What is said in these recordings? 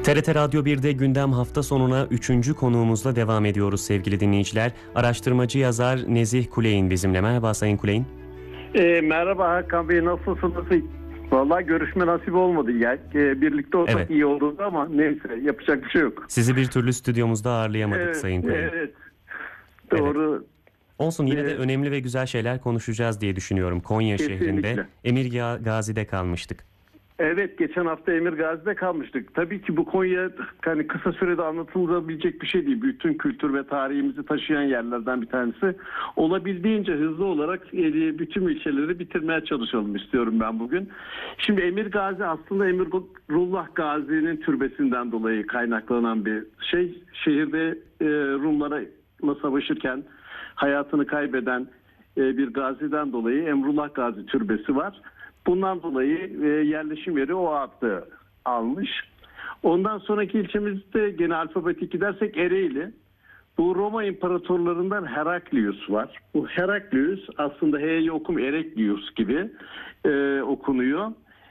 TRT Radyo 1'de gündem hafta sonuna 3. konuğumuzla devam ediyoruz sevgili dinleyiciler. Araştırmacı yazar Nezih Kuley'in bizimle. Merhaba Sayın Kuley'in. Merhaba Hakan Bey, nasılsınız? Vallahi görüşme nasip olmadı. Yani, birlikte olsak Evet. iyi olurdu ama neyse, yapacak bir şey yok. Sizi bir türlü stüdyomuzda ağırlayamadık Sayın Kuley'in. Evet. Doğru. Olsun, yine de önemli ve güzel şeyler konuşacağız diye düşünüyorum. Konya Kesinlikle. şehrinde Emir Gazi'de kalmıştık. Evet, geçen hafta Emir Gazi'de kalmıştık. Tabii ki bu Konya hani kısa sürede anlatılabilecek bir şey değil. Bütün kültür ve tarihimizi taşıyan yerlerden bir tanesi. Olabildiğince hızlı olarak bütün ilçeleri bitirmeye çalışalım istiyorum ben bugün. Şimdi Emir Gazi aslında Emirullah Gazi'nin türbesinden dolayı kaynaklanan bir şey. Şehirde Rumlara savaşırken hayatını kaybeden bir gaziden dolayı Emrullah Gazi türbesi var. Bundan dolayı yerleşim yeri o adı almış. Ondan sonraki ilçemizde gene alfabetik gidersek Ereğli. Bu Roma imparatorlarından Heraklius var. Bu Heraklius aslında H'yi okum Ereklius gibi okunuyor.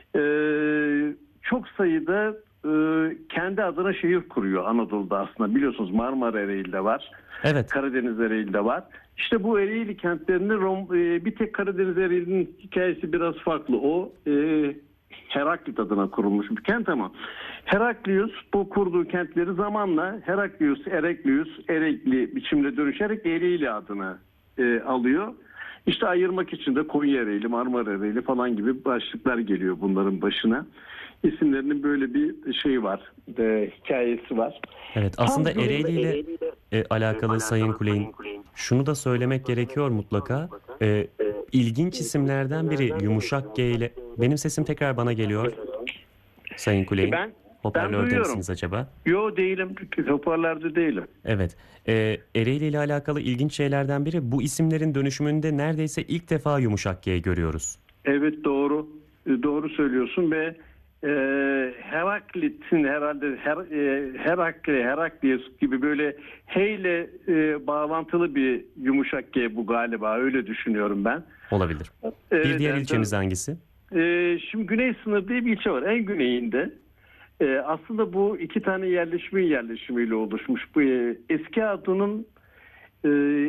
Çok sayıda kendi adına şehir kuruyor Anadolu'da aslında. Biliyorsunuz Marmara Ereğli'de var. Evet. Karadeniz Ereğli'de var. İşte bu Ereğli kentlerini bir tek Karadeniz Ereğli'nin hikayesi biraz farklı. O Heraklit adına kurulmuş bir kent ama Heraklius bu kurduğu kentleri zamanla Heraklius, Ereklius, Erekli biçimde dönüşerek Ereğli adını alıyor. İşte ayırmak için de Konya Ereğli, Marmara Ereğli falan gibi başlıklar geliyor bunların başına. İsimlerinin böyle bir şey var, hikayesi var. Evet, aslında Ereğli ile alakalı Sayın Kuley'in şunu da söylemek gerekiyor mutlaka. İlginç isimlerden biri Yumuşak G ile. Benim sesim tekrar bana geliyor. Sayın Kuley'in. Ben Hoparlörde duyuyorum. misiniz acaba? Yo, değilim. Hoparlörde değilim. Evet. Ereğli ile alakalı ilginç şeylerden biri, bu isimlerin dönüşümünde neredeyse ilk defa Yumuşak G görüyoruz. Evet, doğru. Doğru söylüyorsun ve Heraklit'in herhalde Heraklius gibi böyle H ile bağlantılı bir yumuşak G bu galiba, öyle düşünüyorum ben. Olabilir. Evet, Bir diğer ilçemiz hangisi? Şimdi Güney Sınır diye bir ilçe var. En güneyinde. Aslında bu iki tane yerleşimiyle oluşmuş. Bu eski adının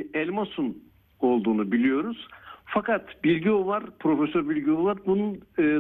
Elmasun olduğunu biliyoruz. Fakat Bilgioğlu var, Profesör Bilgioğlu var. Bunun